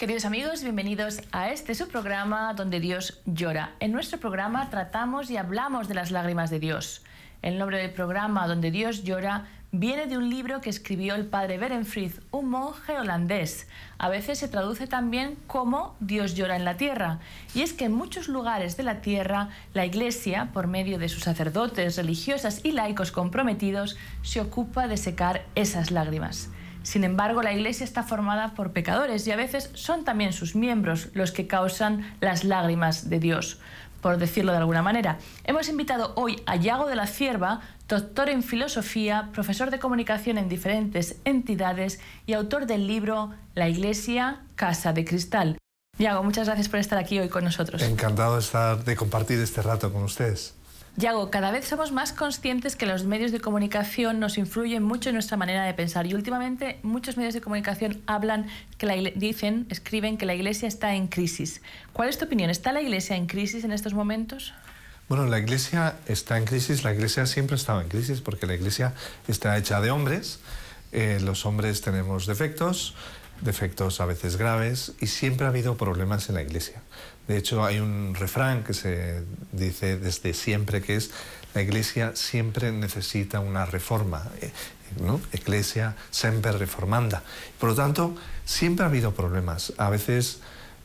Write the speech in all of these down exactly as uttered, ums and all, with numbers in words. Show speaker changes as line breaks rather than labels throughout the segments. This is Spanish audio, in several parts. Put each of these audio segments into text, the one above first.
Queridos amigos, bienvenidos a este su programa donde Dios llora. En nuestro programa tratamos y hablamos de las lágrimas de Dios. El nombre del programa Donde Dios llora viene de un libro que escribió el padre Berenfried, un monje holandés. A veces se traduce también como Dios llora en la tierra. Y es que en muchos lugares de la tierra, la Iglesia, por medio de sus sacerdotes, religiosas y laicos comprometidos, se ocupa de secar esas lágrimas. Sin embargo, la Iglesia está formada por pecadores y a veces son también sus miembros los que causan las lágrimas de Dios, por decirlo de alguna manera. Hemos invitado hoy a Yago de la Cierva, doctor en filosofía, profesor de comunicación en diferentes entidades y autor del libro La Iglesia, Casa de Cristal. Yago, muchas gracias por estar aquí hoy con nosotros.
Encantado de, estar, de compartir este rato con ustedes.
Yago, cada vez somos más conscientes que los medios de comunicación nos influyen mucho en nuestra manera de pensar y últimamente muchos medios de comunicación hablan, que la, dicen, escriben que la Iglesia está en crisis. ¿Cuál es tu opinión? ¿Está la Iglesia en crisis en estos momentos?
Bueno, la Iglesia está en crisis, la Iglesia siempre estaba en crisis porque la Iglesia está hecha de hombres, eh, los hombres tenemos defectos, defectos a veces graves y siempre ha habido problemas en la Iglesia. De hecho, hay un refrán que se dice desde siempre que es la Iglesia siempre necesita una reforma, ¿no? Ecclesia semper reformanda. Por lo tanto, siempre ha habido problemas. A veces,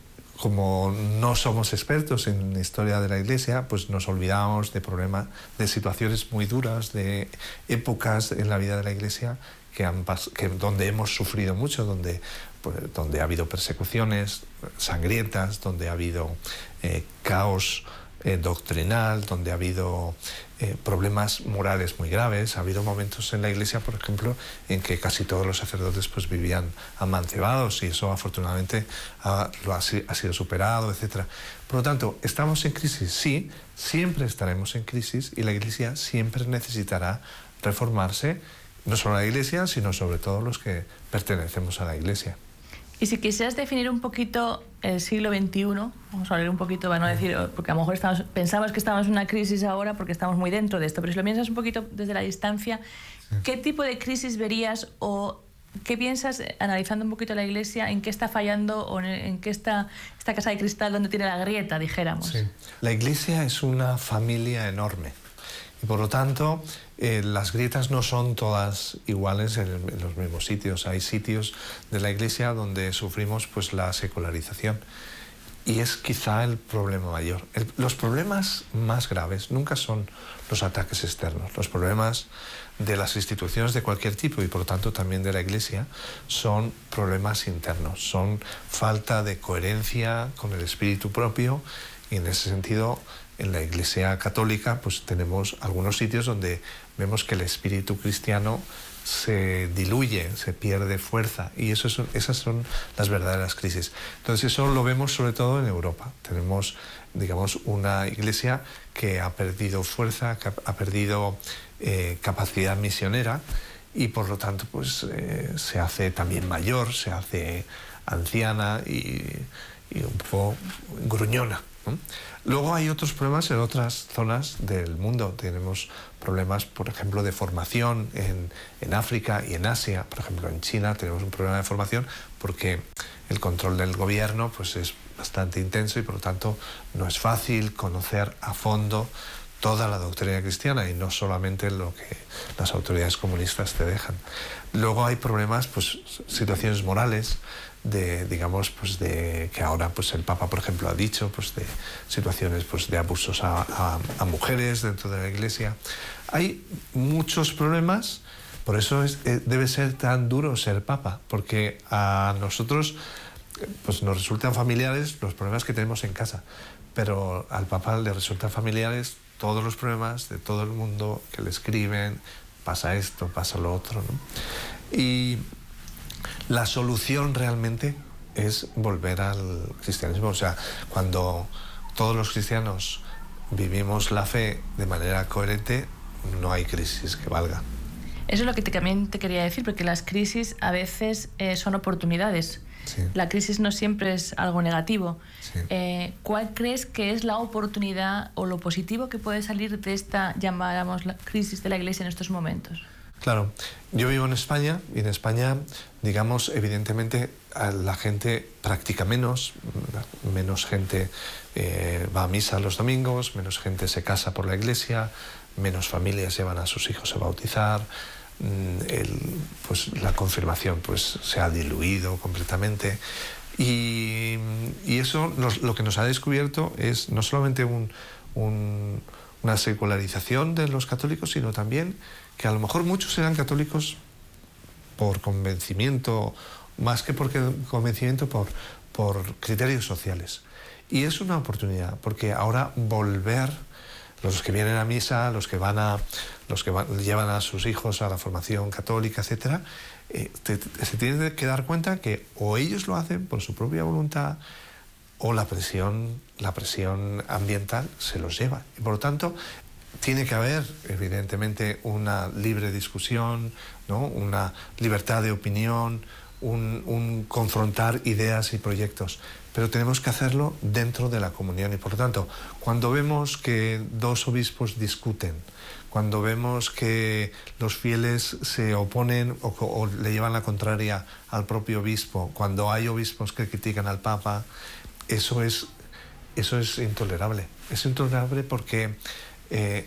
como no somos expertos en la historia de la Iglesia, pues nos olvidamos de problemas, de situaciones muy duras, de épocas en la vida de la Iglesia que han que, donde hemos sufrido mucho, donde, pues, donde ha habido persecuciones sangrientas, donde ha habido eh, caos eh, doctrinal, donde ha habido eh, problemas morales muy graves. Ha habido momentos en la Iglesia, por ejemplo, en que casi todos los sacerdotes pues, vivían amancebados y eso afortunadamente ha, lo ha, ha sido superado, etcétera. Por lo tanto, ¿estamos en crisis? Sí, siempre estaremos en crisis y la Iglesia siempre necesitará reformarse, no solo la Iglesia, sino sobre todo los que pertenecemos a la Iglesia.
Y si quisieras definir un poquito el siglo veintiuno, vamos a hablar un poquito, para no decir, porque a lo mejor estamos, pensamos que estamos en una crisis ahora porque estamos muy dentro de esto, pero si lo piensas un poquito desde la distancia, ¿qué tipo de crisis verías o qué piensas, analizando un poquito la Iglesia, en qué está fallando o en qué está esta casa de cristal donde tiene la grieta, dijéramos?
Sí. La Iglesia es una familia enorme. Y por lo tanto, eh, las grietas no son todas iguales en, el, en los mismos sitios. Hay sitios de la Iglesia donde sufrimos pues, la secularización. Y es quizá el problema mayor. El, los problemas más graves nunca son los ataques externos. Los problemas de las instituciones de cualquier tipo y por lo tanto también de la Iglesia son problemas internos. Son falta de coherencia con el espíritu propio y en ese sentido en la Iglesia católica pues tenemos algunos sitios donde vemos que el espíritu cristiano se diluye, se pierde fuerza y eso es, esas son las verdaderas crisis. Entonces eso lo vemos sobre todo en Europa. Tenemos, digamos, una Iglesia que ha perdido fuerza, que ha perdido eh, capacidad misionera y por lo tanto pues eh, se hace también mayor, se hace anciana y, y un poco gruñona, ¿no? Luego hay otros problemas en otras zonas del mundo. Tenemos problemas, por ejemplo, de formación en, en África y en Asia. Por ejemplo, en China tenemos un problema de formación porque el control del gobierno pues, es bastante intenso y por lo tanto no es fácil conocer a fondo toda la doctrina cristiana y no solamente lo que las autoridades comunistas te dejan. Luego hay problemas, pues situaciones morales, de, digamos, pues de que ahora pues el Papa, por ejemplo, ha dicho, pues de situaciones pues de abusos a, a, a mujeres dentro de la Iglesia. Hay muchos problemas, por eso es, eh, debe ser tan duro ser Papa, porque a nosotros pues nos resultan familiares los problemas que tenemos en casa, pero al Papa le resultan familiares todos los problemas de todo el mundo que le escriben, pasa esto, pasa lo otro, ¿no? Y la solución realmente es volver al cristianismo. O sea, cuando todos los cristianos vivimos la fe de manera coherente, no hay crisis que valga.
Eso es lo que te, también te quería decir, porque las crisis a veces eh, son oportunidades. Sí. La crisis no siempre es algo negativo. Sí. Eh, ¿Cuál crees que es la oportunidad o lo positivo que puede salir de esta, llamáramos, la crisis de la Iglesia en estos momentos?
Claro, yo vivo en España y en España, digamos, evidentemente la gente practica menos, menos gente eh, va a misa los domingos, menos gente se casa por la iglesia, menos familias llevan a sus hijos a bautizar, el, pues, la confirmación pues, se ha diluido completamente. Y, y eso nos, lo que nos ha descubierto es no solamente un, un, una secularización de los católicos, sino también que a lo mejor muchos eran católicos por convencimiento, más que por convencimiento, por, por criterios sociales. Y es una oportunidad, porque ahora volver, los que vienen a misa, los que, van a, los que van, llevan a sus hijos a la formación católica, etcétera, eh, te, te, se tienen que dar cuenta que o ellos lo hacen por su propia voluntad o la presión, la presión ambiental se los lleva. Y por lo tanto, tiene que haber, evidentemente, una libre discusión, ¿no? Una libertad de opinión, un, un confrontar ideas y proyectos, pero tenemos que hacerlo dentro de la comunión. Y por lo tanto, cuando vemos que dos obispos discuten, cuando vemos que los fieles se oponen o, o le llevan la contraria al propio obispo, cuando hay obispos que critican al Papa, eso es, eso es intolerable. Es intolerable porque eh,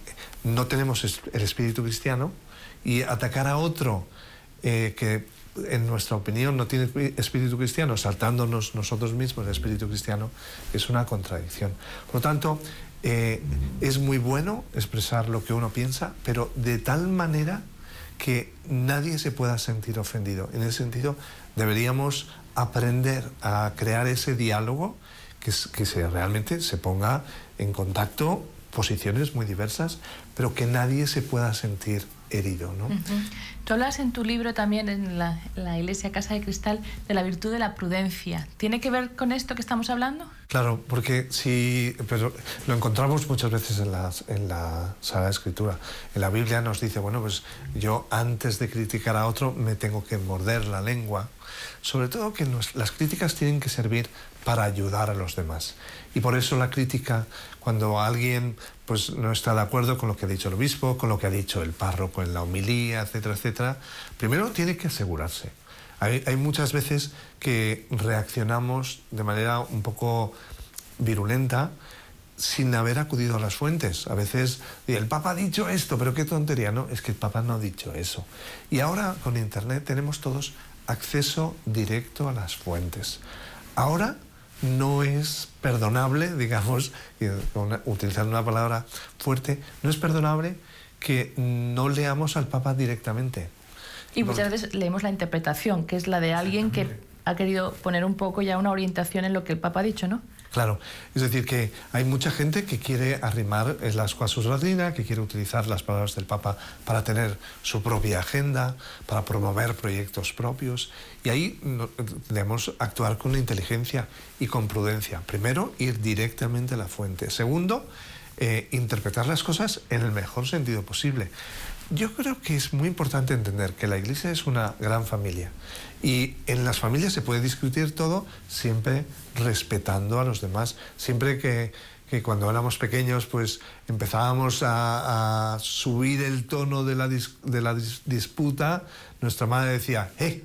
no tenemos el espíritu cristiano, y atacar a otro eh, que en nuestra opinión no tiene espíritu cristiano, saltándonos nosotros mismos el espíritu cristiano, es una contradicción. Por lo tanto, eh, es muy bueno expresar lo que uno piensa, pero de tal manera que nadie se pueda sentir ofendido. En ese sentido, deberíamos aprender a crear ese diálogo que, que se, realmente se ponga en contacto posiciones muy diversas, pero que nadie se pueda sentir herido, ¿no?
Uh-huh. Tú hablas en tu libro también, en la, la Iglesia Casa de Cristal, de la virtud de la prudencia. ¿Tiene que ver con esto que estamos hablando?
Claro, porque si, pero lo encontramos muchas veces en la, en la Sagrada Escritura. En la Biblia nos dice, bueno, pues yo antes de criticar a otro me tengo que morder la lengua. Sobre todo que nos, las críticas tienen que servir para ayudar a los demás. Y por eso la crítica, cuando alguien pues, no está de acuerdo con lo que ha dicho el obispo, con lo que ha dicho el párroco en la homilía, etcétera, etcétera, primero tiene que asegurarse. Hay, hay muchas veces que reaccionamos de manera un poco virulenta sin haber acudido a las fuentes. A veces, el Papa ha dicho esto, pero qué tontería. No, es que el Papa no ha dicho eso. Y ahora con Internet tenemos todos acceso directo a las fuentes. Ahora no es perdonable, digamos, utilizando una palabra fuerte, no es perdonable que no leamos al Papa directamente.
Y muchas veces leemos la interpretación, que es la de alguien que ha querido poner un poco ya una orientación en lo que el Papa ha dicho, ¿no?
Claro, es decir, que hay mucha gente que quiere arrimar el ascua a su sardina, que quiere utilizar las palabras del Papa para tener su propia agenda, para promover proyectos propios, y ahí debemos actuar con inteligencia y con prudencia. Primero, ir directamente a la fuente. Segundo, eh, interpretar las cosas en el mejor sentido posible. Yo creo que es muy importante entender que la Iglesia es una gran familia y en las familias se puede discutir todo siempre respetando a los demás. Siempre que, que cuando éramos pequeños pues empezábamos a, a subir el tono de la, dis, de la dis, disputa, nuestra madre decía ¡eh!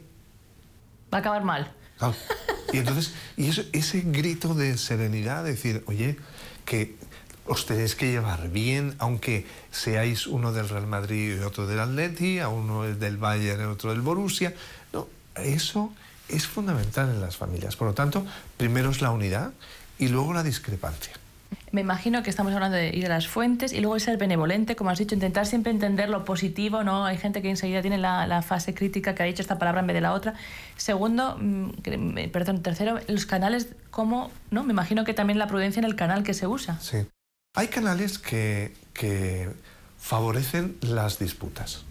Va a acabar mal.
Claro. Y entonces y eso, ese grito de serenidad, de decir, oye, que os tenéis que llevar bien, aunque seáis uno del Real Madrid y otro del Atleti, a uno del Bayern y otro del Borussia. No, eso es fundamental en las familias. Por lo tanto, primero es la unidad y luego la discrepancia.
Me imagino que estamos hablando de ir a las fuentes y luego ser benevolente, como has dicho, intentar siempre entender lo positivo, ¿no? Hay gente que enseguida tiene la, la fase crítica, que ha dicho esta palabra en vez de la otra. Segundo, mmm, perdón, tercero, los canales, ¿cómo? ¿No? Me imagino que también la prudencia en el canal que se usa.
Sí. Hay canales que, que favorecen las disputas.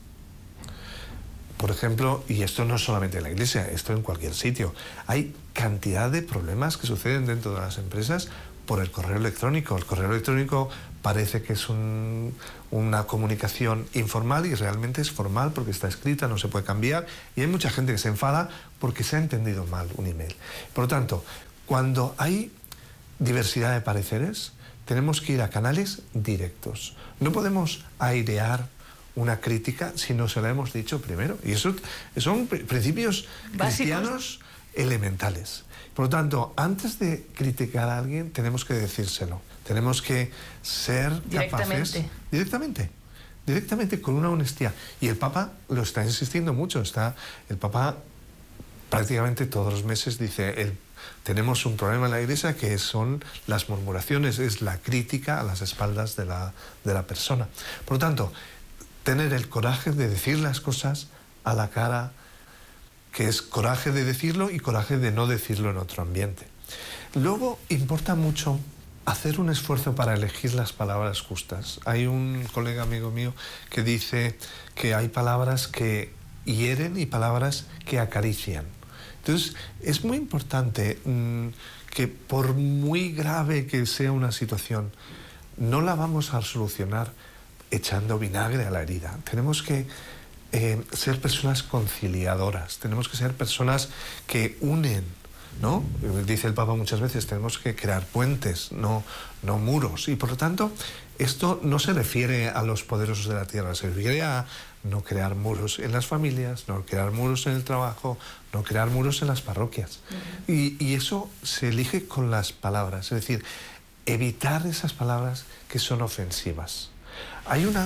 Por ejemplo, y esto no es solamente en la Iglesia, esto en cualquier sitio, hay cantidad de problemas que suceden dentro de las empresas por el correo electrónico. El correo electrónico parece que es un, una comunicación informal y realmente es formal porque está escrita, no se puede cambiar, y hay mucha gente que se enfada porque se ha entendido mal un email. Por lo tanto, cuando hay diversidad de pareceres, tenemos que ir a canales directos. No podemos airear una crítica si no se la hemos dicho primero. Y eso son principios
básicos,
cristianos elementales. Por lo tanto, antes de criticar a alguien, tenemos que decírselo. Tenemos que ser capaces...
Directamente.
Directamente. Directamente, con una honestidad. Y el Papa lo está insistiendo mucho. Está, el Papa prácticamente todos los meses dice... El, tenemos un problema en la Iglesia que son las murmuraciones, es la crítica a las espaldas de la, de la persona. Por lo tanto, tener el coraje de decir las cosas a la cara, que es coraje de decirlo y coraje de no decirlo en otro ambiente. Luego, importa mucho hacer un esfuerzo para elegir las palabras justas. Hay un colega amigo mío que dice que hay palabras que hieren y palabras que acarician. Entonces, es muy importante mmm, que por muy grave que sea una situación, no la vamos a solucionar echando vinagre a la herida. Tenemos que eh, ser personas conciliadoras, tenemos que ser personas que unen, ¿no? Dice el Papa muchas veces, tenemos que crear puentes, no, no muros. Y por lo tanto, esto no se refiere a los poderosos de la tierra, se refiere a no crear muros en las familias, no crear muros en el trabajo, no crear muros en las parroquias. Uh-huh. y, y eso se elige con las palabras, es decir, evitar esas palabras que son ofensivas. Hay una,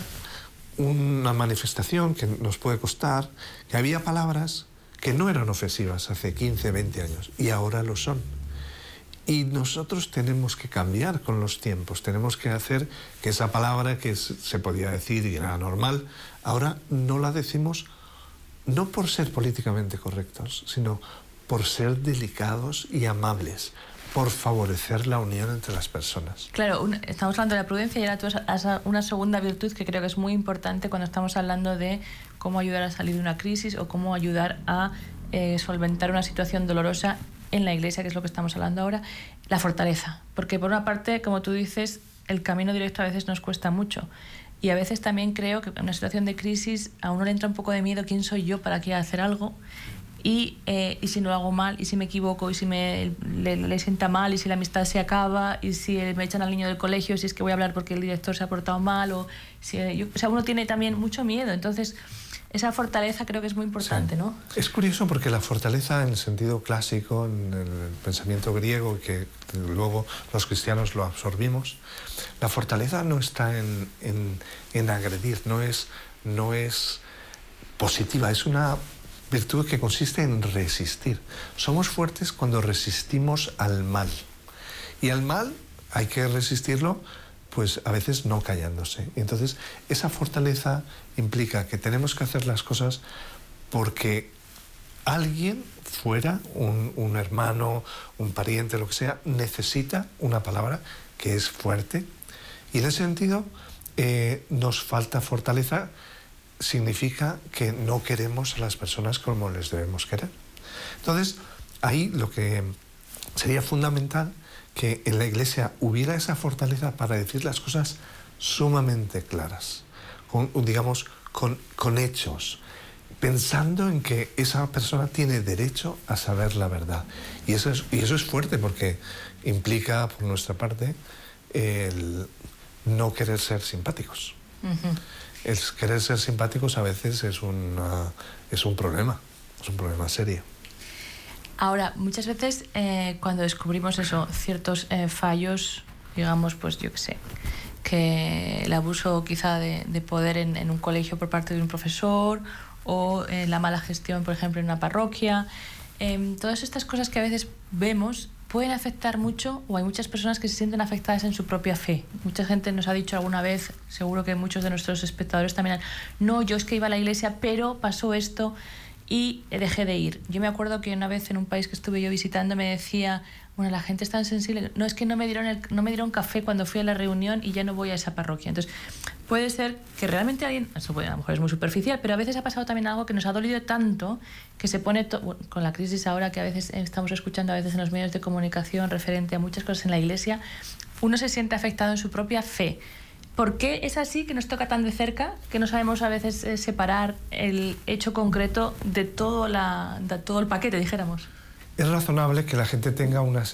una manifestación que nos puede costar, que había palabras que no eran ofensivas hace quince, veinte años y ahora lo son. Y nosotros tenemos que cambiar con los tiempos, tenemos que hacer que esa palabra que se podía decir y era normal, ahora no la decimos no por ser políticamente correctos, sino por ser delicados y amables, por favorecer la unión entre las personas.
Claro, un, estamos hablando de la prudencia y ahora tú has una segunda virtud que creo que es muy importante cuando estamos hablando de cómo ayudar a salir de una crisis o cómo ayudar a eh, solventar una situación dolorosa en la Iglesia, que es lo que estamos hablando ahora, la fortaleza. Porque por una parte, como tú dices, el camino directo a veces nos cuesta mucho. Y a veces también creo que en una situación de crisis a uno le entra un poco de miedo, ¿quién soy yo para que hacer algo? Y, eh, y si no lo hago mal, y si me equivoco, y si me, le, le sienta mal, y si la amistad se acaba, y si me echan al niño del colegio, si es que voy a hablar porque el director se ha portado mal, o, si, yo, o sea, uno tiene también mucho miedo. Entonces, esa fortaleza creo que es muy importante, sí. ¿No?
Es curioso porque la fortaleza en el sentido clásico, en el pensamiento griego, que luego los cristianos lo absorbimos, la fortaleza no está en, en, en agredir, no es, no es positiva, es una virtud que consiste en resistir. Somos fuertes cuando resistimos al mal. Y al mal hay que resistirlo, pues a veces no callándose. Entonces, esa fortaleza implica que tenemos que hacer las cosas porque alguien fuera, un, un hermano, un pariente, lo que sea, necesita una palabra que es fuerte. Y en ese sentido, eh, nos falta fortaleza. Significa que no queremos a las personas como les debemos querer. Entonces, ahí lo que sería fundamental que en la Iglesia hubiera esa fortaleza para decir las cosas sumamente claras, con, digamos, con, con hechos, pensando en que esa persona tiene derecho a saber la verdad. Y eso es, y eso es fuerte porque implica, por nuestra parte, el no querer ser simpáticos. Uh-huh. El querer ser simpáticos a veces es, una, es un problema, es un problema serio.
Ahora, muchas veces eh, cuando descubrimos eso, ciertos eh, fallos, digamos, pues yo qué sé, que el abuso quizá de, de poder en, en un colegio por parte de un profesor o eh, la mala gestión, por ejemplo, en una parroquia, eh, todas estas cosas que a veces vemos pueden afectar mucho, o hay muchas personas que se sienten afectadas en su propia fe. Mucha gente nos ha dicho alguna vez, seguro que muchos de nuestros espectadores también, no, yo es que iba a la iglesia, pero pasó esto y dejé de ir. Yo me acuerdo que una vez en un país que estuve yo visitando me decía, bueno, la gente es tan sensible, no, es que no me dieron el, no me dieron café cuando fui a la reunión y ya no voy a esa parroquia. Entonces, puede ser que realmente alguien, eso puede, a lo mejor es muy superficial, pero a veces ha pasado también algo que nos ha dolido tanto que se pone, to, bueno, con la crisis ahora que a veces estamos escuchando a veces en los medios de comunicación referente a muchas cosas en la Iglesia, uno se siente afectado en su propia fe. ¿Por qué es así, que nos toca tan de cerca, que no sabemos a veces eh, separar el hecho concreto de todo, la, de todo el paquete, dijéramos?
Es razonable que la gente tenga una